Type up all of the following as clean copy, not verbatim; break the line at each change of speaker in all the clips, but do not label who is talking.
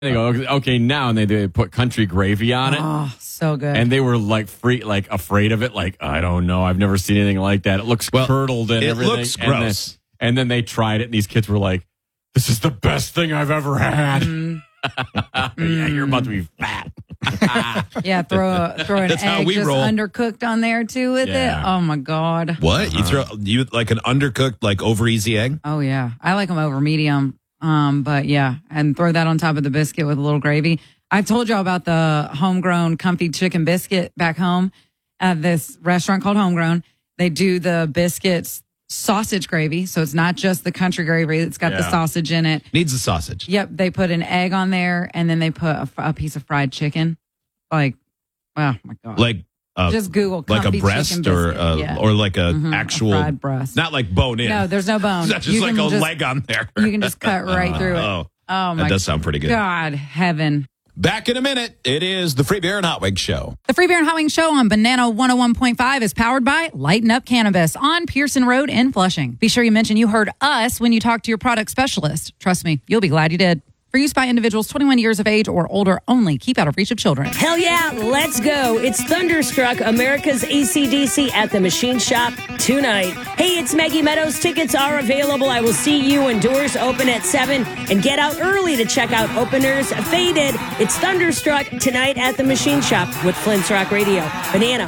They go, okay, now, and they put country gravy on it.
Oh, so good.
And they were afraid of it. Like, I don't know. I've never seen anything like that. It looks curdled and everything.
It looks gross.
And then they tried it, and these kids were like, this is the best thing I've ever had. Yeah, you're about to be fat.
Yeah, throw an
That's how
egg
we
just
roll.
undercooked on there too with it. Oh my God.
What? You like an undercooked, like over easy egg?
Oh yeah, I like them over medium. But yeah, and throw that on top of the biscuit with a little gravy. I've told y'all about the homegrown comfy chicken biscuit back home at this restaurant called Homegrown. They do the biscuits sausage gravy, so it's not just the country gravy. It's got the sausage in it.
Needs the sausage.
Yep, they put an egg on there, and then they put a piece of fried chicken. Like, oh my God!
Like
just Google
like a
comfy
breast
chicken biscuit.
or like a actual
a fried breast.
not like bone in.
No, there's no bone.
It's not just like a leg on there.
You can just cut right through it.
Oh
my
that does sound pretty good.
God, heaven.
Back in a minute. It is the Free Beer and Hot Wings Show.
The Free Beer and Hot Wings Show on Banana 101.5 is powered by Lighten Up Cannabis on Pearson Road in Flushing. Be sure you mention you heard us when you talk to your product specialist. Trust me, you'll be glad you did. For use by individuals 21 years of age or older only. Keep out of reach of children.
Hell yeah, let's go. It's Thunderstruck, America's AC/DC at the Machine Shop tonight. Hey, it's Maggie Meadows. Tickets are available. I will see you when doors open at 7. And get out early to check out Openers Faded. It's Thunderstruck tonight at the Machine Shop with Flint's Rock Radio. Banana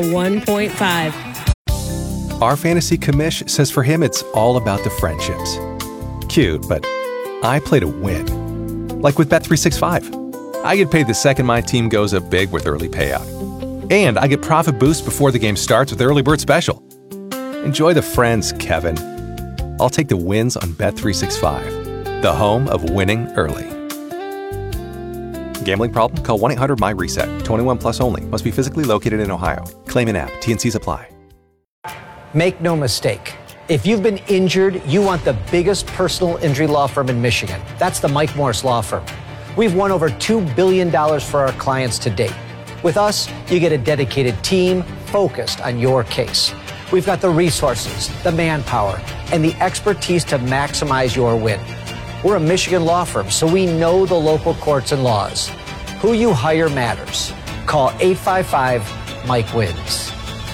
101.5.
Our fantasy commish says for him it's all about the friendships. Cute, but I play to win. Like with Bet365. I get paid the second my team goes up big with early payout. And I get profit boost before the game starts with Early Bird Special. Enjoy the friends, Kevin. I'll take the wins on Bet365, the home of winning early. Gambling problem? Call 1-800-MY-RESET. 21 plus only. Must be physically located in Ohio. Claim in app. T&Cs apply.
Make no mistake. If you've been injured, you want the biggest personal injury law firm in Michigan. That's the Mike Morris Law Firm. We've won over $2 billion for our clients to date. With us, you get a dedicated team focused on your case. We've got the resources, the manpower, and the expertise to maximize your win. We're a Michigan law firm, so we know the local courts and laws. Who you hire matters. Call 855-MIKE-WINS.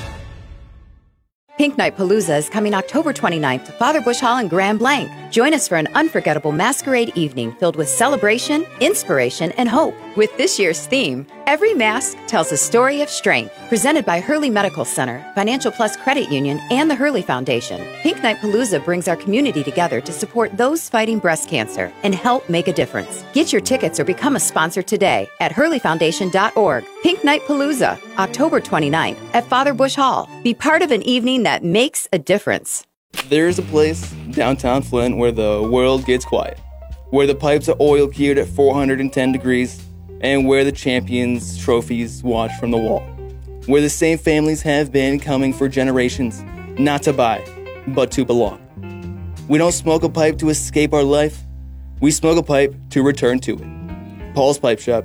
Pink Night Palooza is coming October 29th to Father Bush Hall in Grand Blanc. Join us for an unforgettable masquerade evening filled with celebration, inspiration, and hope. With this year's theme, Every Mask Tells a Story of Strength. Presented by Hurley Medical Center, Financial Plus Credit Union, and the Hurley Foundation. Pink Night Palooza brings our community together to support those fighting breast cancer and help make a difference. Get your tickets or become a sponsor today at hurleyfoundation.org. Pink Night Palooza, October 29th at Father Bush Hall. Be part of an evening that makes a difference.
There's a place downtown Flint where the world gets quiet, where the pipes are oil geared at 410 degrees, and where the champions' trophies watch from the wall, where the same families have been coming for generations, not to buy, but to belong. We don't smoke a pipe to escape our life, we smoke a pipe to return to it. Paul's Pipe Shop,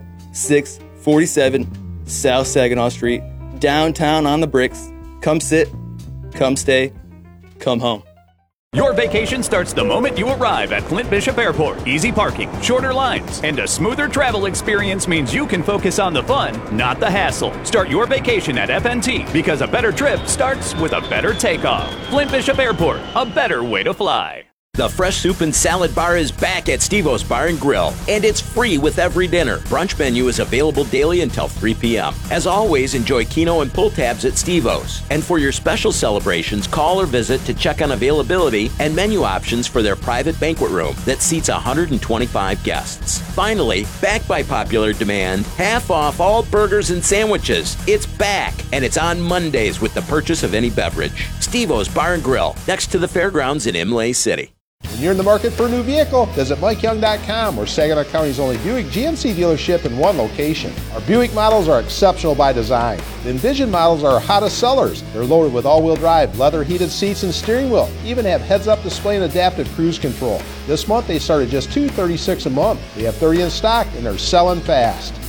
647 South Saginaw Street, downtown on the bricks. Come sit, come stay, come home.
Your vacation starts the moment you arrive at Flint Bishop Airport. Easy parking, shorter lines, and a smoother travel experience means you can focus on the fun, not the hassle. Start your vacation at FNT because a better trip starts with a better takeoff. Flint Bishop Airport, a better way to fly.
The Fresh Soup and Salad Bar is back at Steve-O's Bar and Grill, and it's free with every dinner. Brunch menu is available daily until 3 p.m. As always, enjoy Keno and pull tabs at Steve-O's. And for your special celebrations, call or visit to check on availability and menu options for their private banquet room that seats 125 guests. Finally, back by popular demand, half off all burgers and sandwiches. It's back, and it's on Mondays with the purchase of any beverage. Steve-O's Bar and Grill, next to the fairgrounds in Imlay City.
When you're in the market for a new vehicle, visit MikeYoung.com, or Saginaw County's only Buick GMC dealership in one location. Our Buick models are exceptional by design. The Envision models are our hottest sellers. They're loaded with all-wheel drive, leather heated seats and steering wheel. Even have heads-up display and adaptive cruise control. This month they start at just $236 a month. We have 30 in stock and they're selling fast.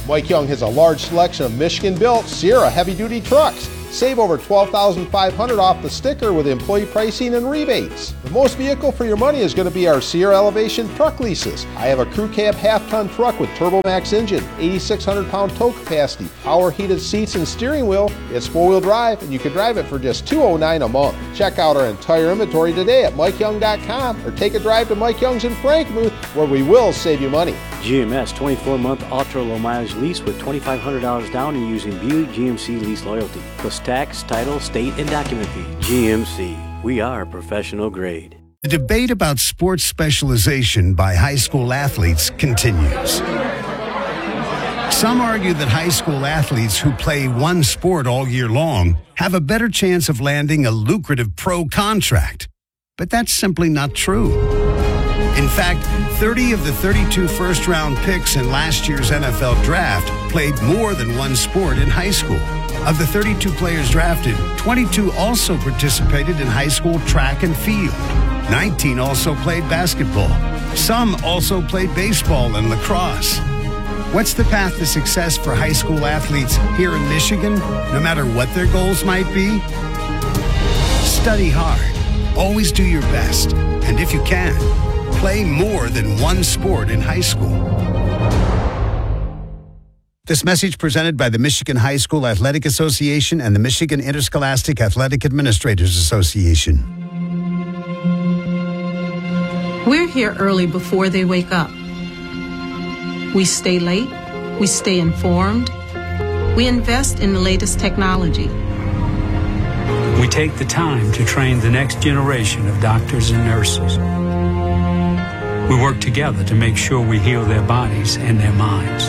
Mike Young has a large selection of Michigan-built Sierra heavy-duty trucks. Save over $12,500 off the sticker with employee pricing and rebates. The most vehicle for your money is going to be our Sierra Elevation truck leases. I have a crew cab half-ton truck with TurboMax engine, 8,600-pound tow capacity, power heated seats and steering wheel. It's four-wheel drive, and you can drive it for just $209 a month. Check out our entire inventory today at MikeYoung.com or take a drive to Mike Young's in Frankenmuth, where we will save you money.
GMS 24-month ultra-low mileage lease with $2,500 down and using Buick GMC Lease Loyalty. Plus tax, title, state, and document fee. GMC. We are professional grade.
The debate about sports specialization by high school athletes continues. Some argue that high school athletes who play one sport all year long have a better chance of landing a lucrative pro contract. But that's simply not true. In fact, 30 of the 32 first-round picks in last year's NFL draft played more than one sport in high school. Of the 32 players drafted, 22 also participated in high school track and field. 19 also played basketball. Some also played baseball and lacrosse. What's the path to success for high school athletes here in Michigan, no matter what their goals might be? Study hard. Always do your best. And if you can, play more than one sport in high school. This message presented by the Michigan High School Athletic Association and the Michigan Interscholastic Athletic Administrators Association.
We're here early before they wake up. We stay late. We stay informed. We invest in the latest technology.
We take the time to train the next generation of doctors and nurses. We work together to make sure we heal their bodies and their minds.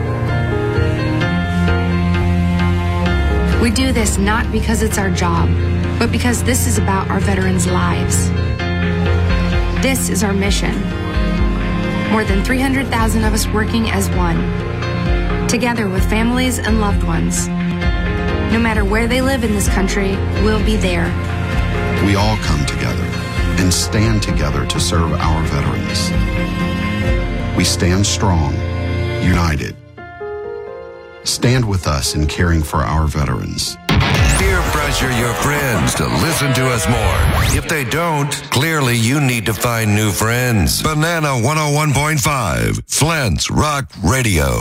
We do this not because it's our job, but because this is about our veterans' lives. This is our mission. More than 300,000 of us working as one, together with families and loved ones. No matter where they live in this country, we'll be there.
We all come together and stand together to serve our veterans. We stand strong, united. Stand with us in caring for our veterans.
Peer pressure your friends to listen to us more. If they don't, clearly you need to find new friends. Banana 101.5, Flint's Rock Radio.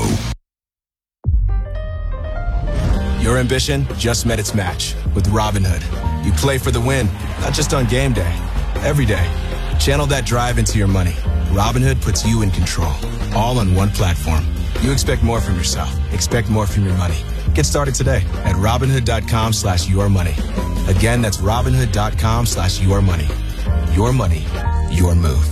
Your ambition just met its match with Robinhood. You play for the win, not just on game day, every day. Channel that drive into your money. Robinhood puts you in control, all on one platform. You expect more from yourself. Expect more from your money. Get started today at Robinhood.com/yourmoney. Again, that's Robinhood.com/yourmoney. Your money, your move.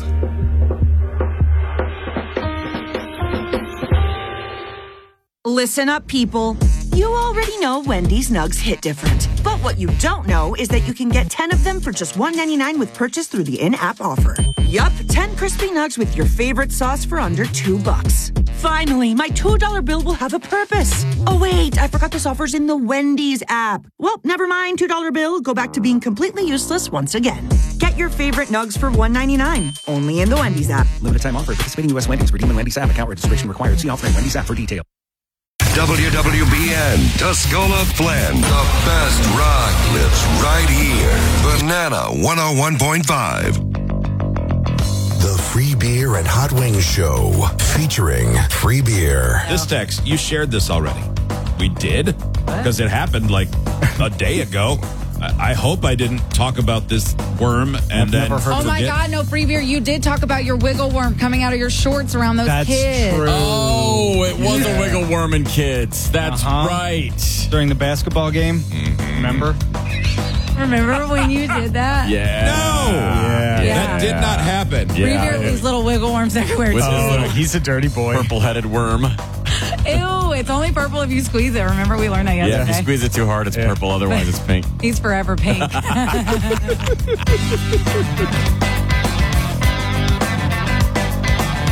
Listen up, people. You already know Wendy's Nugs hit different. But what you don't know is that you can get 10 of them for just $1.99 with purchase through the in-app offer. Yup, 10 crispy nugs with your favorite sauce for under $2. Finally, my $2 bill will have a purpose. Oh wait, I forgot this offer's in the Wendy's app. Well, never mind, $2 bill, go back to being completely useless once again. Get your favorite nugs for $1.99, only in the Wendy's app.
Limited time offer. Participating U.S. Wendy's. Redeem in Wendy's app. Account registration required. See offer in Wendy's app for details.
WWBN, Tuscola Flint. The best rock lives right here. Banana 101.5.
The Free Beer and Hot Wings Show, featuring free beer.
This text, you shared this already. We did? Because it happened like a day ago. I hope I didn't talk about this worm and then
oh my God, no, free beer. You did talk about your wiggle worm coming out of your shorts around those kids.
True.
Oh,
it was a wiggle worm in kids. That's right.
During the basketball game, remember?
Remember when you did that?
Yeah. No.
Yeah.
That did not happen.
Free beer, these little wiggle worms everywhere.
He's a dirty boy.
Purple-headed worm.
Ew, it's only purple if you squeeze it. Remember we learned that yesterday?
Yeah, if you squeeze it too hard, it's purple. Otherwise, it's pink.
He's forever pink.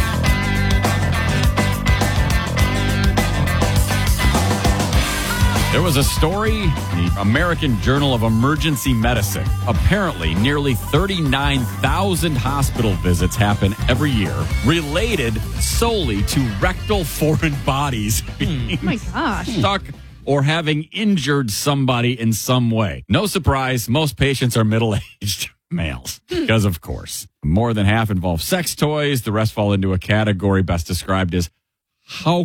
It
There was a story in the American Journal of Emergency Medicine. Apparently, nearly 39,000 hospital visits happen every year related solely to rectal foreign bodies being
Oh my gosh.
stuck or having injured somebody in some way. No surprise, most patients are middle-aged males, because of course. More than half involve sex toys. The rest fall into a category best described as how